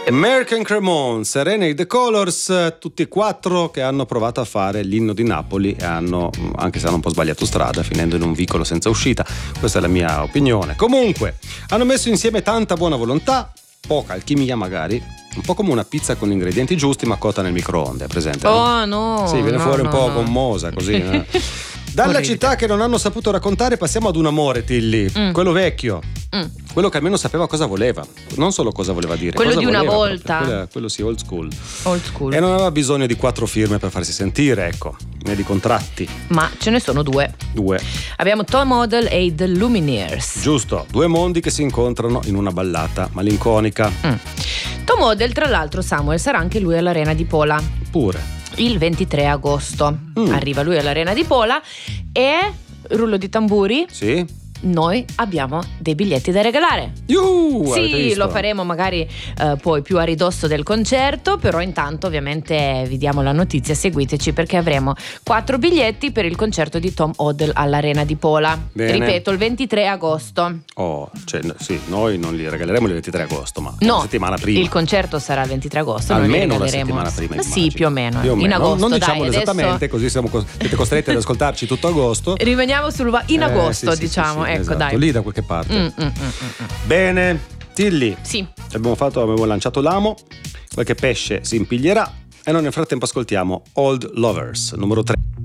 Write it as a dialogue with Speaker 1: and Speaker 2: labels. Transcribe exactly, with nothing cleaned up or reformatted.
Speaker 1: American Cremon, Serenade the Colors, tutti e quattro che hanno provato a fare l'inno di Napoli e hanno, anche se hanno un po' sbagliato strada, finendo in un vicolo senza uscita. Questa è la mia opinione. Comunque, hanno messo insieme tanta buona volontà, poca alchimia magari, un po' come una pizza con gli ingredienti giusti ma cotta nel microonde, è presente?
Speaker 2: Oh no!
Speaker 1: Sì, viene
Speaker 2: no,
Speaker 1: fuori
Speaker 2: no,
Speaker 1: un po'
Speaker 2: no.
Speaker 1: gommosa così. Eh? Dalla
Speaker 2: Orribile.
Speaker 1: città che non hanno saputo raccontare passiamo ad un amore, Tilly,
Speaker 2: Mm.
Speaker 1: quello vecchio.
Speaker 2: Mm.
Speaker 1: Quello che almeno sapeva cosa voleva, non solo cosa voleva dire,
Speaker 2: Quello
Speaker 1: cosa
Speaker 2: di una
Speaker 1: voleva
Speaker 2: volta.
Speaker 1: proprio. Quello, quello sì, old school.
Speaker 2: Old school.
Speaker 1: E non aveva bisogno di quattro firme per farsi sentire, ecco, né di contratti.
Speaker 2: Ma ce ne sono due.
Speaker 1: Due.
Speaker 2: Abbiamo Tom Odell e The Lumineers.
Speaker 1: Giusto, due mondi che si incontrano in una ballata malinconica.
Speaker 2: Mm. Tom Odell, tra l'altro, Samuel, sarà anche lui all'Arena di Pola
Speaker 1: Pure.
Speaker 2: il ventitré agosto.
Speaker 1: Mm.
Speaker 2: Arriva lui all'Arena di Pola e, rullo di tamburi,
Speaker 1: Sì?
Speaker 2: noi abbiamo dei biglietti da regalare.
Speaker 1: Yuhu, avete
Speaker 2: Sì,
Speaker 1: visto?
Speaker 2: lo faremo magari eh, poi più a ridosso del concerto, però intanto ovviamente vi diamo la notizia, seguiteci perché avremo quattro biglietti per il concerto di Tom Odell all'Arena di Pola.
Speaker 1: Bene.
Speaker 2: Ripeto, il ventitré agosto.
Speaker 1: Oh, cioè, no, sì, noi non li regaleremo il ventitré agosto, ma
Speaker 2: No,
Speaker 1: una settimana prima.
Speaker 2: il concerto sarà il ventitré agosto. noi li
Speaker 1: Almeno una
Speaker 2: regaleremo.
Speaker 1: settimana prima.
Speaker 2: Ma sì,
Speaker 1: immagino.
Speaker 2: più o meno.
Speaker 1: Più o
Speaker 2: In
Speaker 1: meno.
Speaker 2: agosto,
Speaker 1: Non diciamolo
Speaker 2: dai, adesso-
Speaker 1: esattamente, così siamo cos- siete costretti ad ascoltarci tutto agosto.
Speaker 2: Rimaniamo sul va- in
Speaker 1: Eh,
Speaker 2: agosto,
Speaker 1: sì, sì,
Speaker 2: diciamo.
Speaker 1: sì, sì,
Speaker 2: ecco,
Speaker 1: esatto,
Speaker 2: dai.
Speaker 1: lì da qualche parte.
Speaker 2: Mm, mm, mm, mm, mm.
Speaker 1: Bene, Tilly,
Speaker 2: Sì.
Speaker 1: abbiamo fatto, abbiamo lanciato l'amo, qualche pesce si impiglierà e noi nel frattempo ascoltiamo Old Lovers, numero tre.